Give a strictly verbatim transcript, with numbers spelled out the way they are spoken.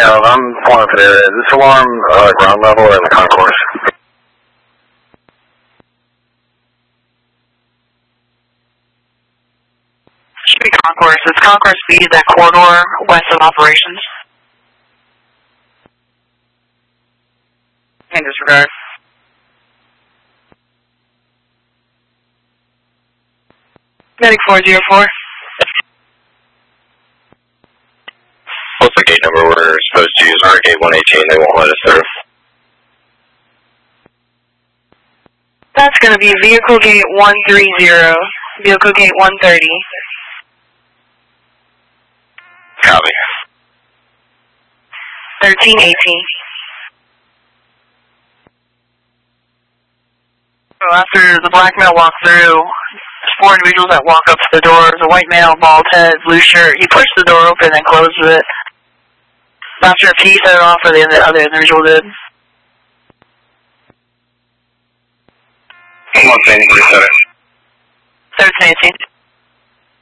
Yeah, I'm pulling up an area. Is this alarm uh, ground level or in the concourse? Should be concourse. It's concourse B, that corridor west of operations. In disregard. Medic four zero four. What's the gate number we're supposed to use? Our gate one eighteen, they won't let us through. That's going to be vehicle gate one thirty, vehicle gate one thirty. Copy. thirteen eighteen. So after the black male walked through, there's four individuals that walk up to the door. There's a white male, bald head, blue shirt. He pushed the door open and closed it. Not sure if he set it off or the other individual did. One thing, please, sir. thirteen eighteen.